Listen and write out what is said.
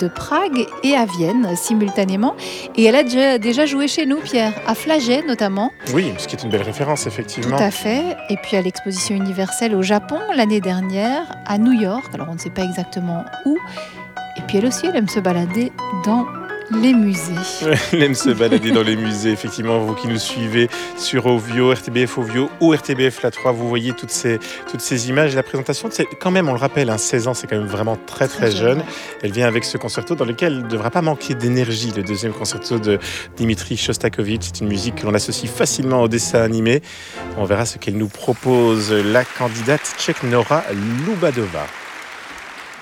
de Prague et à Vienne simultanément. Et elle a déjà joué chez nous, Pierre, à Flagey notamment. Oui, ce qui est une belle référence, effectivement. Tout à fait. Et puis à l'exposition universelle au Japon l'année dernière, à New York. Alors on ne sait pas exactement où. Et puis elle aussi, elle aime se balader dans les musées. Elle aime se balader dans les musées, effectivement. Vous qui nous suivez sur Ovio, RTBF Ovio ou RTBF La 3, vous voyez toutes ces images. La présentation, c'est quand même, on le rappelle, 16 ans, c'est quand même vraiment très jeune. Ouais. Elle vient avec ce concerto dans lequel il ne devra pas manquer d'énergie. Le deuxième concerto de Dimitri Shostakovich, c'est une musique que l'on associe facilement au dessin animé. On verra ce qu'elle nous propose, la candidate tchèque Nora Lubadova.